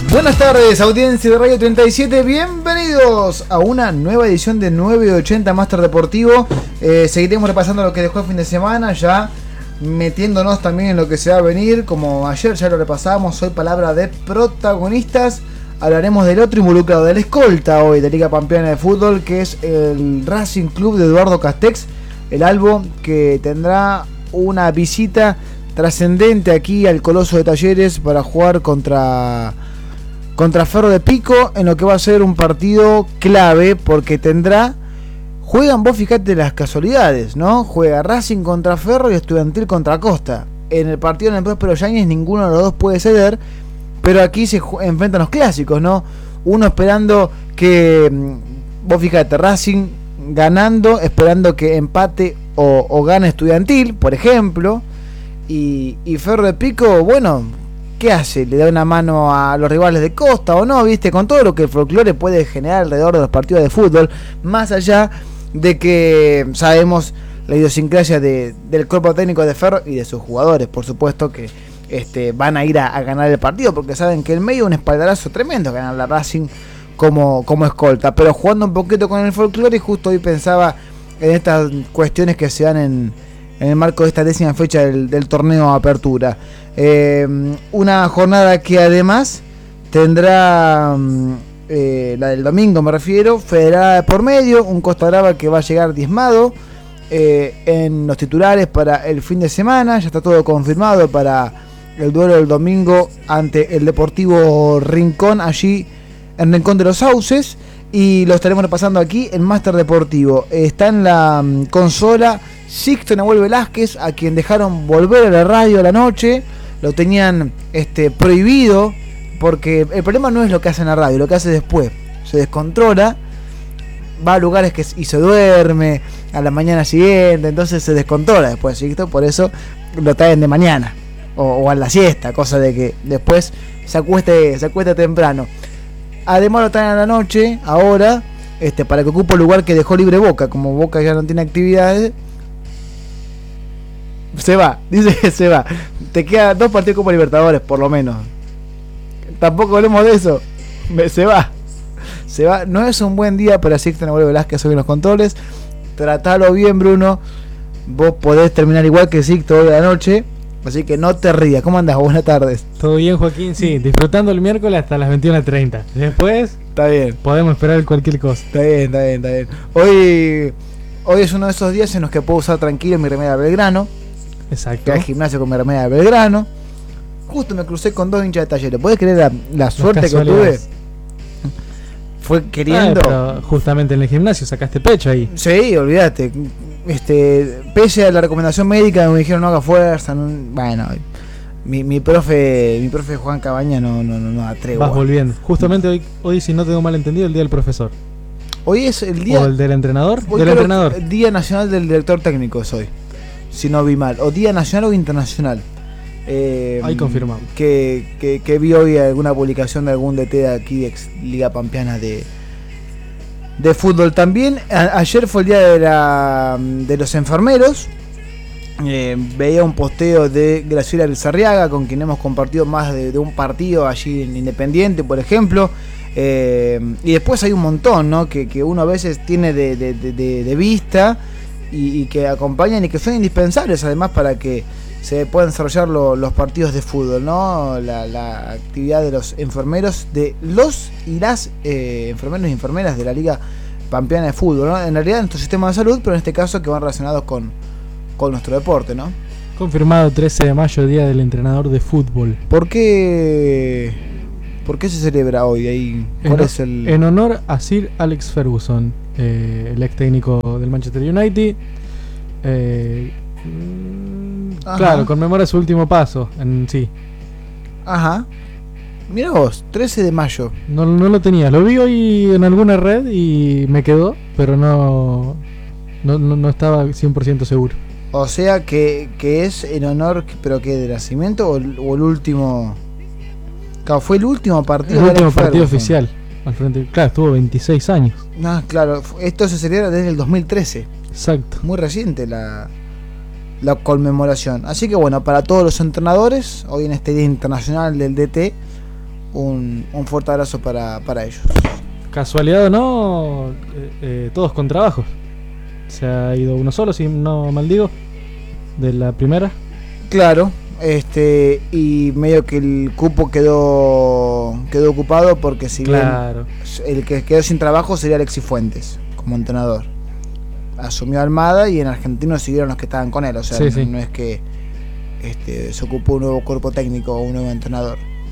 Buenas tardes, audiencia de Radio 37, bienvenidos a una nueva edición de 980 Máster Deportivo. Seguiremos repasando lo que dejó el fin de semana, ya metiéndonos también en lo que se va a venir. Como ayer ya lo repasamos, hoy palabra de protagonistas. Hablaremos del otro involucrado, del escolta hoy de Liga Pampeana de Fútbol, que es el Racing Club de Eduardo Castex, el Albo, que tendrá una visita trascendente aquí al Coloso de Talleres para jugar contra Ferro de Pico, en lo que va a ser un partido clave, porque juegan, vos fijate las casualidades, ¿no? Juega Racing contra Ferro y Estudiantil contra Costa. En el partido en el Próspero Yáñez ninguno de los dos puede ceder, pero aquí se enfrentan los clásicos, ¿no? Uno esperando que, vos fijate, Racing ganando, esperando que empate o gane Estudiantil, por ejemplo, y Ferro de Pico, bueno, ¿qué hace? ¿Le da una mano a los rivales de Costa o no? ¿Viste? Con todo lo que el folclore puede generar alrededor de los partidos de fútbol, más allá de que sabemos la idiosincrasia del cuerpo técnico de Ferro y de sus jugadores, por supuesto que van a ir a ganar el partido, porque saben que el medio es un espaldarazo tremendo ganar la Racing como escolta. Pero jugando un poquito con el folclore, justo hoy pensaba en estas cuestiones que se dan en el marco de esta 10ª fecha del torneo Apertura. Una jornada que además tendrá, la del domingo me refiero, federada por medio, un Costa Brava que va a llegar diezmado en los titulares para el fin de semana. Ya está todo confirmado para el duelo del domingo ante el Deportivo Rincón, allí en Rincón de los Sauces, y lo estaremos repasando aquí en Máster Deportivo. Está en la consola Sixto Nahuel Velázquez, a quien dejaron volver a la radio a la noche. Lo tenían prohibido, porque el problema no es lo que hace en la radio, lo que hace después. Se descontrola, va a lugares y se duerme a la mañana siguiente, entonces se descontrola después, Sixto, por eso lo traen de mañana o a la siesta, cosa de que después se acueste temprano. Además lo traen a la noche, ahora, para que ocupe el lugar que dejó libre Boca. Como Boca ya no tiene actividades, se va, dice que se va. Te quedan 2 partidos Copa Libertadores, por lo menos. Tampoco hablemos de eso. Se va. No es un buen día para Sixto Nahuel Velázquez hoy en los controles. Tratalo bien, Bruno. Vos podés terminar igual que Sixto hoy de la noche, así que no te rías. ¿Cómo andás? Buenas tardes. Todo bien, Joaquín, sí, disfrutando el miércoles hasta las 21:30. Después está bien, podemos esperar cualquier cosa. Está bien. Hoy es uno de esos días en los que puedo usar tranquilo mi remera de Belgrano. Exacto. Fui al gimnasio con mi remera de Belgrano. Justo me crucé con 2 hinchas de Talleres. ¿Podés creer la suerte que tuve? Fue queriendo. Pero justamente en el gimnasio sacaste pecho ahí. Sí, olvídate. Pese a la recomendación médica, me dijeron no haga fuerza. Bueno, mi profe Juan Cabaña no atrevo. Vas volviendo. Justamente hoy, si no tengo mal entendido, el día del profesor. Hoy es el día. ¿O el del entrenador? Del entrenador. El Día Nacional del Director Técnico es hoy, si no vi mal. O Día Nacional o Internacional. Ahí confirmamos. Que vi hoy alguna publicación de algún DT de aquí de Liga Pampeana de fútbol. También ayer fue el día de los enfermeros. Veía un posteo de Graciela Lizarriaga, con quien hemos compartido más de un partido allí en Independiente, por ejemplo. Y después hay un montón, ¿no? que uno a veces tiene de vista y que acompañan y que son indispensables además para que se puedan desarrollar los partidos de fútbol, ¿no? La actividad de los enfermeros, de los y las enfermeros y enfermeras de la Liga Pampeana de Fútbol, ¿no? En realidad nuestro sistema de salud, pero en este caso que van relacionados con nuestro deporte, ¿no? Confirmado 13 de mayo, Día del Entrenador de Fútbol. ¿Por qué se celebra hoy? Ahí, ¿cuál es el...? En honor a Sir Alex Ferguson, el ex técnico del Manchester United. Claro, conmemora su último paso sí. Ajá. Mirá vos, 13 de mayo. No lo tenía, lo vi hoy en alguna red y me quedó, pero no estaba 100% seguro. O sea que es en honor, pero que de nacimiento o el último. Claro, fue el último partido. El último partido oficial al frente. Claro, estuvo 26 años. No, claro, esto se celebra desde el 2013. Exacto. Muy reciente la conmemoración. Así que bueno, para todos los entrenadores, hoy en este Día Internacional del DT, un fuerte abrazo para ellos. Casualidad o no, todos con trabajos. Se ha ido uno solo, si no maldigo, de la primera. Claro, y medio que el cupo quedó ocupado porque si Claro. bien el que quedó sin trabajo sería Alexis Fuentes como entrenador. Asumió Almada y en Argentino siguieron los que estaban con él, o sea, Sí. no es que se ocupó un nuevo cuerpo técnico o un nuevo entrenador.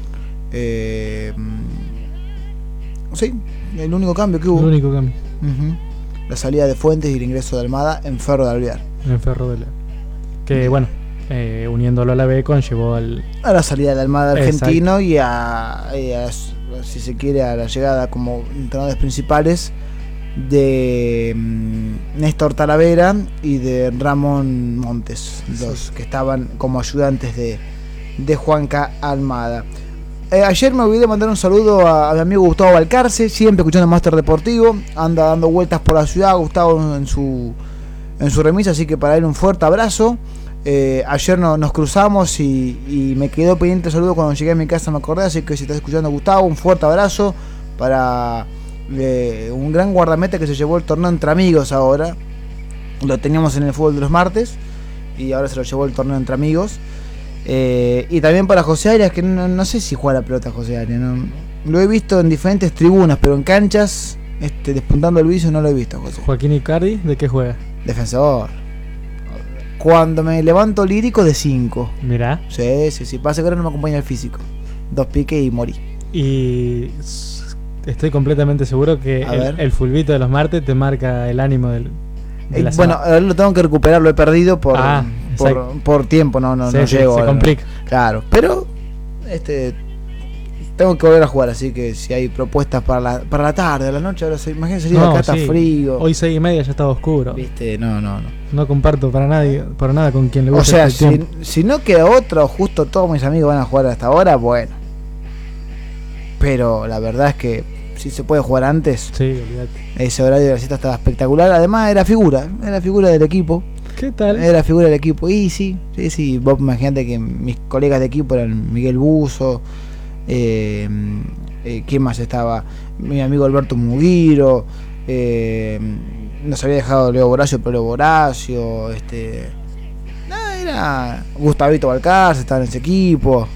Sí, el único cambio que hubo. El único cambio. Ujú. La salida de Fuentes y el ingreso de Almada en Ferro de Alvear. En Ferro de la. Que bueno, uniéndolo a la B conllevó al. A la salida de Almada argentino Exacto. y si se quiere, a la llegada como entrenadores principales de Néstor Talavera y de Ramón Montes, los que estaban como ayudantes de Juanca Almada. Ayer me olvidé de mandar un saludo a mi amigo Gustavo Balcarce, siempre escuchando Máster Deportivo, anda dando vueltas por la ciudad, Gustavo en su remisa, así que para él un fuerte abrazo. Ayer nos cruzamos y me quedó pendiente el saludo cuando llegué a mi casa, me acordé, así que si estás escuchando, Gustavo, un fuerte abrazo para un gran guardameta que se llevó el torneo entre amigos ahora. Lo teníamos en el fútbol de los martes y ahora se lo llevó el torneo entre amigos. Y también para José Arias, que no sé si juega la pelota José Arias, ¿no? Lo he visto en diferentes tribunas, pero en canchas, despuntando el vicio, no lo he visto, José. Joaquín Icardi, ¿de qué juega? Defensor. Cuando me levanto lírico, de 5. Mirá. Sí. Pasa que ahora no me acompaña el físico. 2 piques y morí. Y estoy completamente seguro que el fulbito de los martes te marca el ánimo de la Bueno, ahora lo tengo que recuperar, lo he perdido por tiempo, no llego. Se complica. Claro, pero tengo que volver a jugar, así que si hay propuestas para la tarde, a la noche, ahora imagínense, acá está frío. Hoy 6:30 ya estaba oscuro. Viste, no. No comparto para nada con quien le gusta. O sea, si no queda otro, justo todos mis amigos van a jugar hasta ahora, bueno. Pero la verdad es que si se puede jugar antes, sí, olvídate. Ese horario de la siesta estaba espectacular. Además era figura del equipo. ¿Qué tal? Era figura del equipo. Y sí. Vos imaginate que mis colegas de equipo eran Miguel Buzo, ¿quién más estaba? Mi amigo Alberto Muguiro, nos había dejado Leo Boracio, pero Leo Boracio, era Gustavito Balcarce, estaba en ese equipo.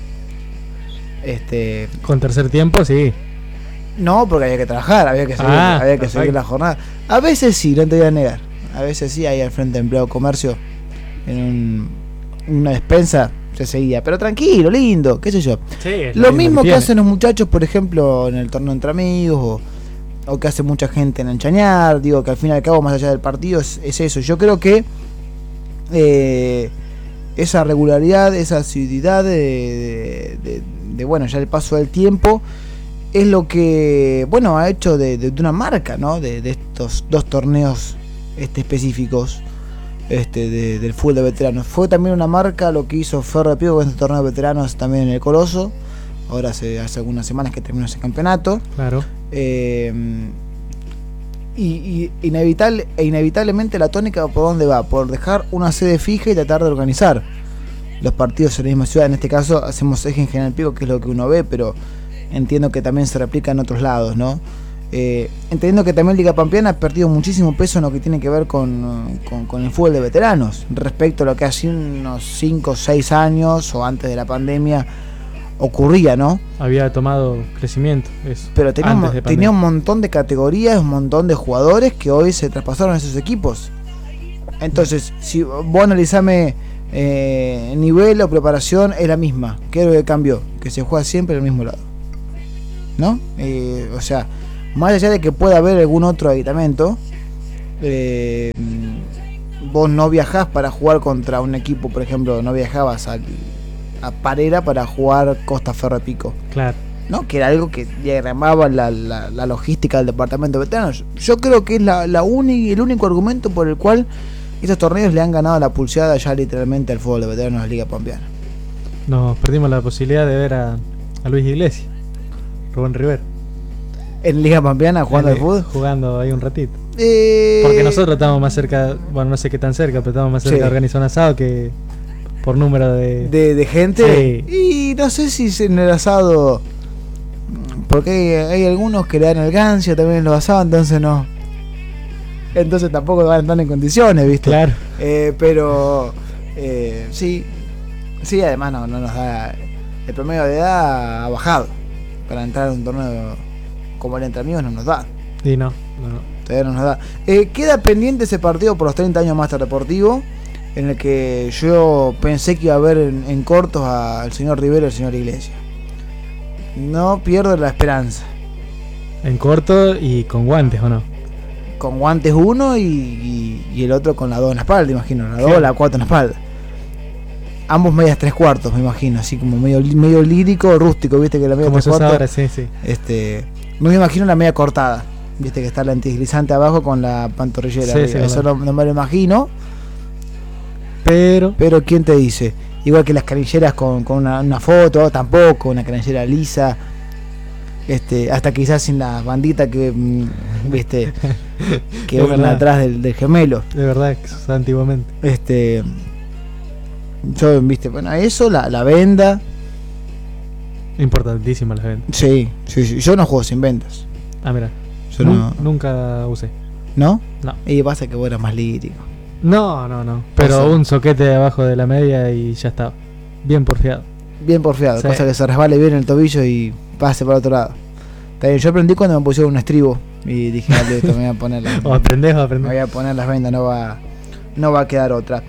Con tercer tiempo, sí. No, porque había que trabajar, había que seguir la jornada. A veces sí, no te voy a negar. A veces sí, ahí al frente de Empleo Comercio, en una despensa, se seguía. Pero tranquilo, lindo, qué sé yo. Sí, lo mismo que hacen los muchachos, por ejemplo, en el torneo entre amigos, o que hace mucha gente en el Chañar. Digo que al fin y al cabo, más allá del partido, es eso. Yo creo que esa regularidad, esa asiduidad de bueno, ya el paso del tiempo, es lo que, bueno, ha hecho de una marca, ¿no? De estos 2 torneos específicos del fútbol de veteranos. Fue también una marca lo que hizo Ferro de Pico con este torneo de veteranos también en el Coloso. Ahora hace algunas semanas que terminó ese campeonato. Claro. Y inevitablemente la tónica, ¿por dónde va? Por dejar una sede fija y tratar de organizar los partidos en la misma ciudad. En este caso hacemos eje en General Pico, que es lo que uno ve, pero entiendo que también se replica en otros lados, ¿no? Entendiendo que también Liga Pampeana ha perdido muchísimo peso en lo que tiene que ver con el fútbol de veteranos respecto a lo que hace unos 5 o 6 años o antes de la pandemia ocurría, ¿no? Había tomado crecimiento eso. Pero tenía un montón de categorías, un montón de jugadores que hoy se traspasaron a esos equipos. Entonces, si vos analizame nivel o preparación, es la misma. ¿Qué es lo que cambió? Que se juega siempre al mismo lado, ¿no? O sea, más allá de que pueda haber algún otro aditamento, vos no viajás para jugar contra un equipo, por ejemplo, no viajabas a Parera para jugar Costa Ferro de Pico. Claro. ¿No? Que era algo que diagramaba la logística del departamento de veteranos. Yo creo que es el único argumento por el cual estos torneos le han ganado la pulseada ya literalmente al fútbol de veteranos de la Liga Pampeana. Nos perdimos la posibilidad de ver a Luis Iglesias, Rubén Rivera. ¿En Liga Pampeana jugando al fútbol? Jugando ahí un ratito. Porque nosotros estamos más cerca, bueno, no sé qué tan cerca, pero estamos más cerca de organizar un asado que por número de gente. Sí. Y no sé si en el asado porque hay algunos que le dan el gancio también en los asados, entonces no. Entonces tampoco van a estar en condiciones, ¿viste? Claro. Pero sí, además no nos da. El promedio de edad ha bajado. Para entrar en un torneo como el Entre Amigos no nos da. Y no. Todavía no nos da. Queda pendiente ese partido por los 30 años Máster Deportivo, en el que yo pensé que iba a ver en cortos al señor Rivero y al señor Iglesias. No pierdo la esperanza. En corto y con guantes, ¿o no? Con guantes uno y el otro con la 2 en la espalda, imagino. La 2 o la 4 en la espalda. Ambos medias 3/4, me imagino. Así como medio lírico, rústico, viste que la media 3/4. Ahora, sí. No me imagino la media cortada. Viste que está la antideslizante abajo con la pantorrillera. Sí, eso no me lo imagino. Pero ¿quién te dice? Igual que las canilleras con una foto, tampoco, una canillera lisa. Hasta quizás sin la bandita que viste que van atrás del gemelo. De verdad, que eso antiguamente. Yo, viste, bueno, eso, la venda. Importantísima la venda. Sí. Yo no juego sin vendas. Ah, mira. Yo nunca usé. ¿No? No. Y pasa que vos eras más lírico. No. Pero un soquete abajo de la media y ya está. Bien porfiado. Sí. Cosa que se resbale bien el tobillo y pase para otro lado. También yo aprendí cuando me pusieron un estribo y dije, dale, esto me voy a poner aprendés. Me voy a poner las vendas, no va a quedar otra.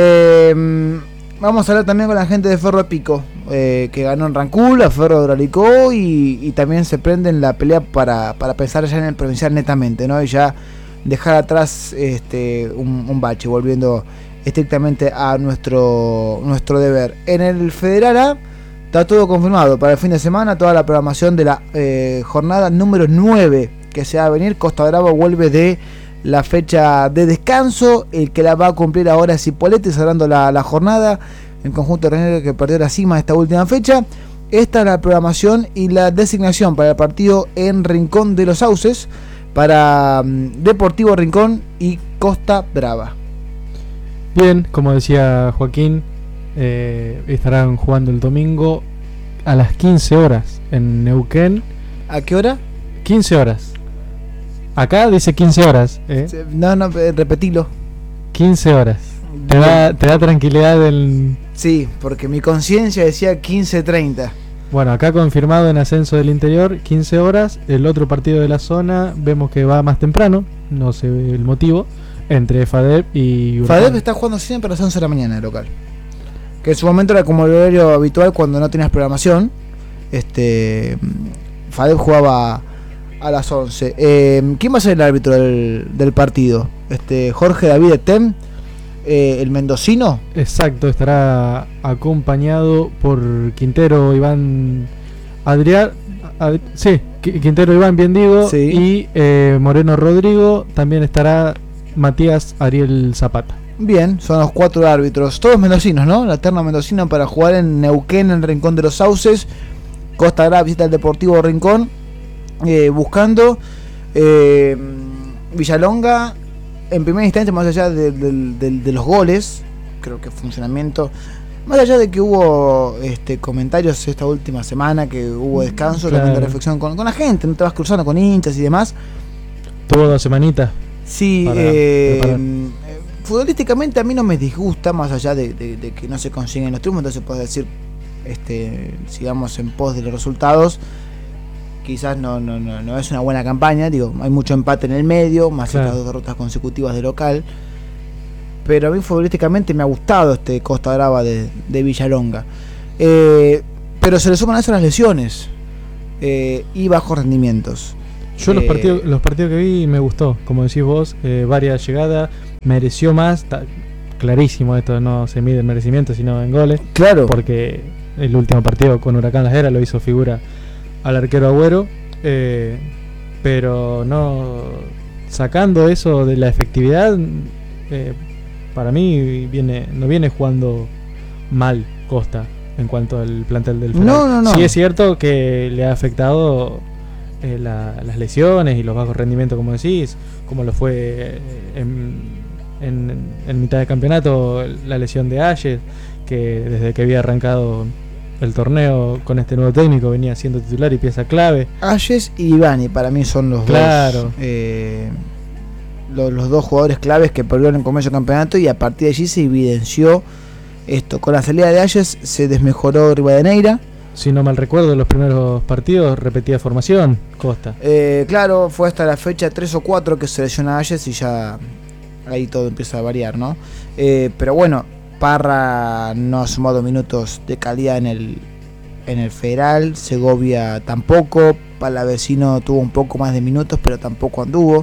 Vamos a hablar también con la gente de Ferro Pico, que ganó en Rancul, Ferro Dralicó y también se prende en la pelea para pensar ya en el provincial netamente, ¿no? Y ya dejar atrás un bache, volviendo estrictamente a nuestro deber. En el Federal A está todo confirmado para el fin de semana, toda la programación de la jornada número 9 que se va a venir. Costa Brava vuelve de la fecha de descanso, el que la va a cumplir ahora es Cipolletti, cerrando la jornada, el conjunto de que perdió la cima esta última fecha. Esta es la programación y la designación para el partido en Rincón de los Sauces, para Deportivo Rincón y Costa Brava. Bien, como decía Joaquín, estarán jugando el domingo a las 15 horas en Neuquén. ¿A qué hora? 15 horas. Acá dice 15 horas. No, repetilo. 15 horas. ¿Te da tranquilidad el...? Sí, porque mi conciencia decía 15:30. Bueno, acá confirmado en Ascenso del Interior, 15 horas. El otro partido de la zona vemos que va más temprano, no sé el motivo, entre FADEP y Huracán. FADEP está jugando siempre a las 11 de la mañana el local, que en su momento era como el horario habitual cuando no tenías programación. FADEP jugaba a las 11. ¿Quién va a ser el árbitro del partido? Jorge David Etem, el mendocino. Exacto, estará acompañado por Quintero Iván Quintero Iván, bien digo, sí. Y Moreno Rodrigo. También estará Matías Ariel Zapata. Bien, son los 4 árbitros, todos mendocinos, ¿no? La terna mendocina para jugar en Neuquén, en Rincón de los Sauces. Costa Brava visita el Deportivo Rincón, buscando Villalonga en primera instancia, más allá de los goles, creo que funcionamiento, más allá de que hubo comentarios esta última semana, que hubo descanso, claro, también de reflexión con la gente, no te vas cruzando con hinchas y demás. Tuvo 2 semanitas. Sí, futbolísticamente a mí no me disgusta, más allá de que no se consiguen los triunfos, entonces puedes decir, sigamos en pos de los resultados. Quizás no es una buena campaña, digo, hay mucho empate en el medio, más claro, estas 2 derrotas consecutivas de local. Pero a mí futbolísticamente me ha gustado Costa Brava de Villalonga. Pero se le suman a eso las lesiones y bajos rendimientos. Yo los partidos que vi me gustó, como decís vos, varias llegadas, mereció más, clarísimo, esto no se mide en merecimiento sino en goles. Claro. Porque el último partido con Huracán Las Heras lo hizo figura al arquero Agüero, pero no sacando eso de la efectividad, para mí no viene jugando mal Costa en cuanto al plantel del Federal. No. Sí es cierto que le ha afectado las lesiones y los bajos rendimientos, como decís, como lo fue en mitad de campeonato la lesión de Ayes, que desde que había arrancado el torneo con este nuevo técnico, venía siendo titular y pieza clave. Ayes y Ivani para mí son los dos. Los dos jugadores claves que perdieron en comienzo del campeonato, y a partir de allí se evidenció esto. Con la salida de Ayes se desmejoró Rivadeneira. Si no mal recuerdo, los primeros partidos repetía formación Costa. Claro, fue hasta la fecha 3 o 4 que se lesiona Ayes y ya ahí todo empieza a variar, ¿no? Pero bueno, Parra no ha sumado minutos de calidad en el Federal, Segovia tampoco, Palavecino tuvo un poco más de minutos pero tampoco anduvo.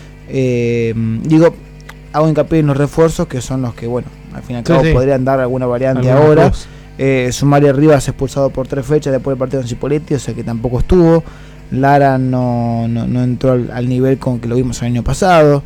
Hago hincapié en los refuerzos, que son los que, bueno, al fin y al cabo podrían dar alguna variante ahora. Sumario Rivas expulsado por 3 fechas después del partido en Cipolletti, o sea que tampoco estuvo. Lara no entró al nivel con que lo vimos el año pasado.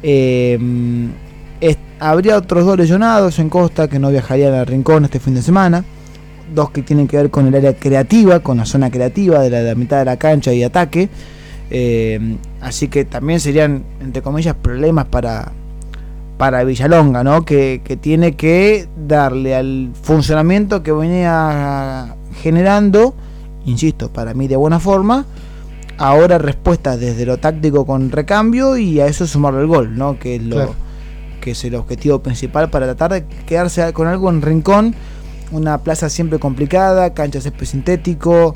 Habría otros 2 lesionados en Costa que no viajarían al Rincón este fin de semana. 2 que tienen que ver con el área creativa, con la zona creativa de la mitad de la cancha y ataque. Así que también serían, entre comillas, problemas para Villalonga, ¿no? Que tiene que darle al funcionamiento que venía generando, insisto, para mí de buena forma, ahora respuestas desde lo táctico con recambio, y a eso sumarle el gol, ¿no? Que es que es el objetivo principal para tratar de quedarse con algo en Rincón, una plaza siempre complicada, cancha de césped sintético,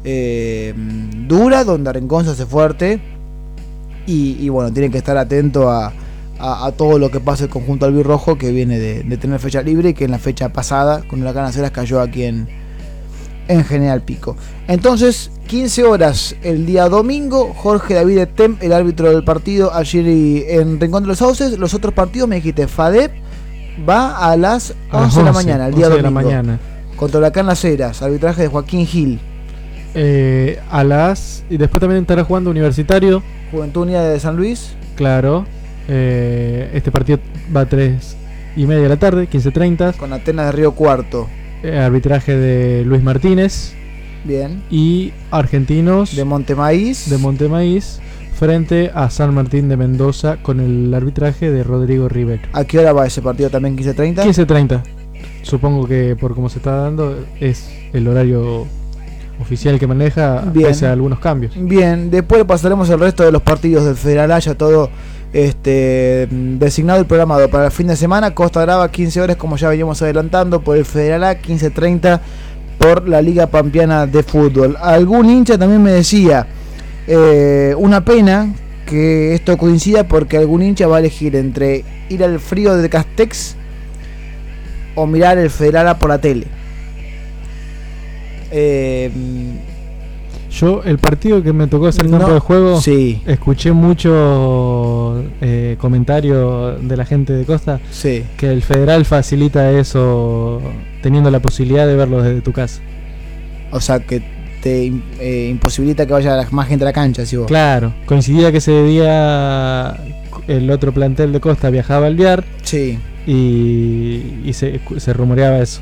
dura, donde Rincón se hace fuerte, y bueno, tienen que estar atentos a todo lo que pasa el conjunto albirrojo, que viene de tener fecha libre, y que en la fecha pasada con Huracán Aceras cayó aquí en General Pico. Entonces, 15 horas el día domingo, Jorge David Etem, el árbitro del partido allí en Rincón de los Sauces. Los otros partidos, me dijiste, FADEP va a las 11 de la mañana, el día domingo, de la mañana, contra Huracán Las Heras, arbitraje de Joaquín Gil. Y después también estará jugando Universitario, Juventud Unida de San Luis. Claro. Este partido va a 3:30 de la tarde, 15:30. Con Atenas de Río Cuarto. Arbitraje de Luis Martínez. Bien. Y Argentinos de Montemaíz. Frente a San Martín de Mendoza, con el arbitraje de Rodrigo Rivero. ¿A qué hora va ese partido también? 15:30. 15:30. Supongo que por cómo se está dando es el horario oficial que maneja, pese a algunos cambios. Bien, después pasaremos el resto de los partidos del Federal A, ya todo designado y programado para el fin de semana. Costa Brava 15 horas, como ya veníamos adelantando, por el Federal A, 15:30 por la Liga Pampeana de Fútbol. Algún hincha también me decía, una pena que esto coincida, porque algún hincha va a elegir entre ir al frío de Castex o mirar el Federal A por la tele. Yo, el partido que me tocó hacer campo de juego, escuché mucho comentario de la gente de Costa, que el Federal facilita eso, teniendo la posibilidad de verlo desde tu casa. O sea, que te imposibilita que vaya más gente a la cancha, si vos. Claro, coincidía que ese día el otro plantel de Costa viajaba al Viar, y se rumoreaba eso.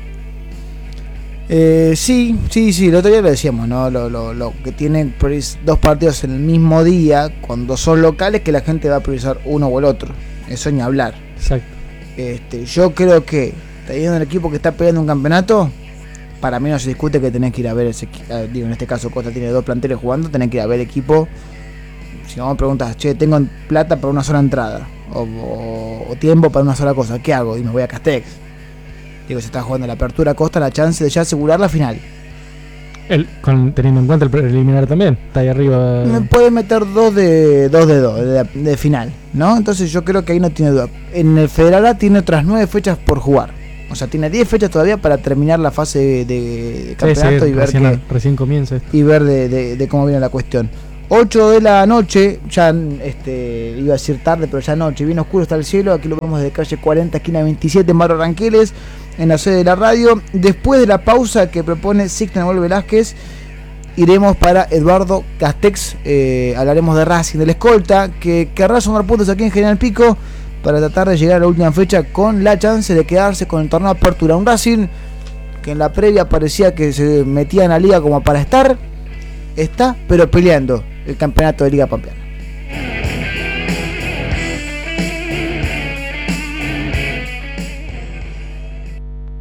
Sí, el otro día lo decíamos, ¿no? Lo que tienen 2 partidos en el mismo día, cuando son locales, que la gente va a priorizar uno o el otro. Eso ni hablar. Exacto. Yo creo que, teniendo el equipo que está peleando un campeonato, para mí no se discute que tenés que ir a ver ese. En este caso Costa tiene 2 planteles jugando, tenés que ir a ver equipo. Si no me preguntas, tengo plata para una sola entrada, o tiempo para una sola cosa, ¿qué hago? Y me voy a Castex. Se está jugando la apertura Costa, la chance de ya asegurar la final. Teniendo en cuenta el preliminar también, está ahí arriba. Me puede meter 2 de final, ¿no? Entonces yo creo que ahí no tiene duda. En el Federal A tiene otras 9 fechas por jugar. O sea, tiene 10 fechas todavía para terminar la fase de campeonato, y ver recién comienza esto. Y ver de cómo viene la cuestión. 8 de la noche, ya iba a decir tarde, pero ya noche, bien oscuro está el cielo. Aquí lo vemos desde calle 40, esquina 27, en Barrio Ranqueles, en la sede de la radio. Después de la pausa que propone Signa Nahuel Velázquez, iremos para Eduardo Castex. Hablaremos de Racing, del escolta, que querrá sumar puntos aquí en General Pico para tratar de llegar a la última fecha con la chance de quedarse con el torneo de apertura. Un Racing que en la previa parecía que se metía en la liga como para está, pero peleando el campeonato de Liga Pampeana.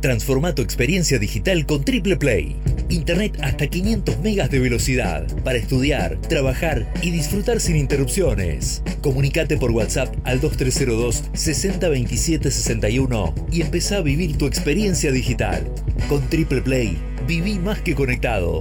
Transforma tu experiencia digital con Triple Play. Internet hasta 500 megas de velocidad para estudiar, trabajar y disfrutar sin interrupciones. Comunicate por WhatsApp al 2302 60 27 61 y empezá a vivir tu experiencia digital. Con Triple Play, viví más que conectado.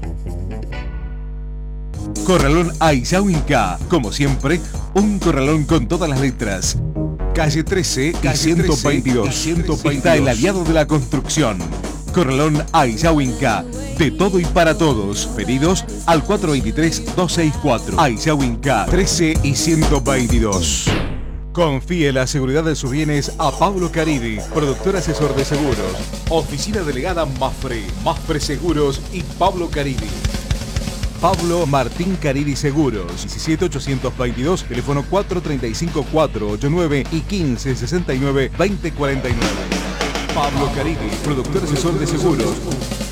Corralón Aizao Inca. Como siempre, un corralón con todas las letras. Calle 13 y 122. Está el aliado de la construcción. Corralón Aizao Inca. De todo y para todos. Pedidos al 423-264. Aizao Inca 13 y 122. Confíe la seguridad de sus bienes a Pablo Caridi, productor asesor de seguros. Oficina delegada Mafre. Mafre Seguros y Pablo Caridi. Pablo Martín Caridi Seguros, 17822, teléfono 435-489 y 1569-2049. Pablo Caridi, productor asesor de seguros.